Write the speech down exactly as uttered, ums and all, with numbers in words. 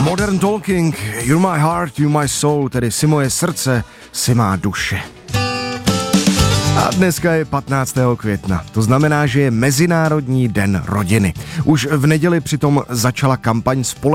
Modern Talking, You're my heart, you're my soul, tedy si moje srdce, si má duše. A dneska je patnáctého května, to znamená, že je Mezinárodní den rodiny. Už v neděli přitom začala kampaň společnosti